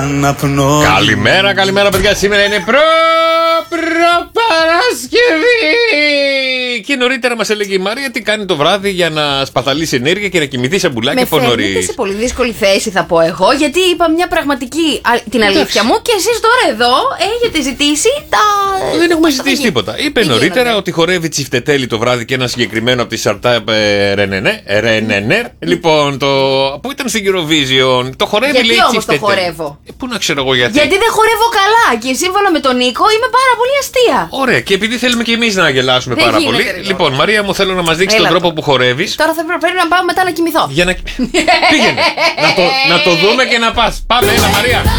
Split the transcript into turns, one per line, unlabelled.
Καλημέρα, καλημέρα παιδιά. Σήμερα είναι Παρασκευή. Και νωρίτερα μας έλεγε η Μαρία τι κάνει το βράδυ για να σπαθαλίσει ενέργεια και να κοιμηθεί σε μπουλάκι από νωρίς.
Με σε πολύ δύσκολη θέση θα πω εγώ, γιατί είπα μια πραγματική την αλήθεια μου και εσείς τώρα εδώ έχετε ζητήσει τα...
Δεν έχουμε ζητήσει τίποτα. Είπε νωρίτερα ότι χορεύει τσιφτετέλη το βράδυ και ένα συγκεκριμένο από τη Σαρτά Ρενενέρ. Λοιπόν, που ήταν στην Eurovision. Το χορεύει,
γιατί
λέει
όμως
τσιφτετέλη.
το χορεύω?
Πού να ξέρω εγώ γιατί.
Γιατί δεν χορεύω καλά και σύμφωνα με τον Νίκο είμαι πάρα πολύ αστεία.
Ωραία, και επειδή θέλουμε και εμείς να γελάσουμε
Δεν
πάρα
γίνεται,
πολύ. Λοιπόν, Μαρία μου, θέλω να μας δείξει τον τρόπο που χορεύεις.
Τώρα θα πρέπει να πάω μετά να κοιμηθώ.
Για να... Πήγαινε. Να το δούμε και να πας. Πάμε, έλα Μαρία.